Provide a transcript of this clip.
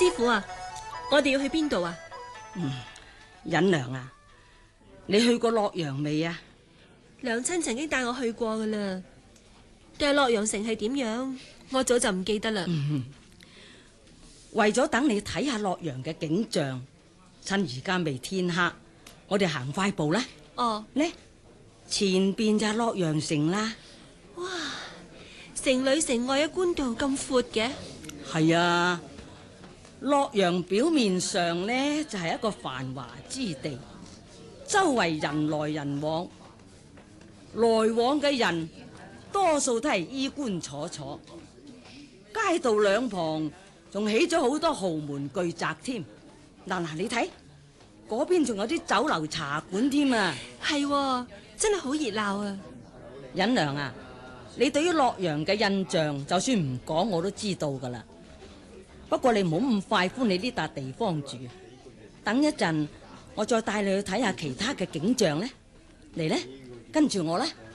師傅啊，我哋要去邊度啊？ 忍娘啊，你去過洛陽未啊？ 娘親曾經帶我去過噶啦，但係洛陽城係點樣，我早就唔記得啦。 為咗等你睇下洛陽嘅景象，趁而家未天黑，我哋行快步啦。 哦， 呢前邊就係洛陽城啦。 哇，城裏城外嘅官道咁闊嘅。 係啊，洛陽表面上呢就係一個繁華之地，周圍人來人往，來往嘅人多數都係衣冠楚楚，街道兩旁仲起咗好多豪門巨宅添。嗱，你睇嗰邊仲有啲酒樓茶館添啊！ 係喎，真係好熱鬧啊！ 忍娘啊，你對於洛陽嘅印象，就算唔講我都知道噶啦。不過你唔好咁快歡喜呢笪地方住，等一陣我再帶你去睇下其他嘅景象呢。嚟呢，跟住我啦。